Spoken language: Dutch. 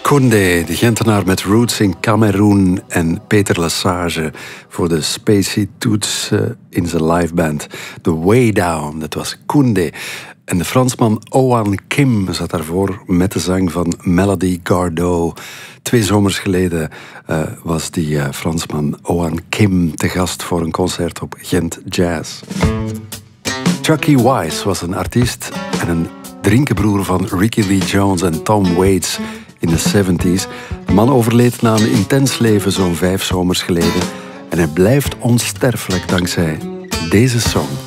Koundé, de Gentenaar met roots in Cameroen, en Peter Lesage voor de spacey toets in zijn liveband. The Way Down, dat was Koundé. En de Fransman Owan Kim zat daarvoor met de zang van Melody Gardot. 2 zomers geleden was die Fransman Owan Kim te gast voor een concert op Gent Jazz. Chucky Wise was een artiest en een drinkenbroer van Ricky Lee Jones en Tom Waits in de 70s. De man overleed na een intens leven zo'n 5 zomers geleden. En hij blijft onsterfelijk dankzij deze song.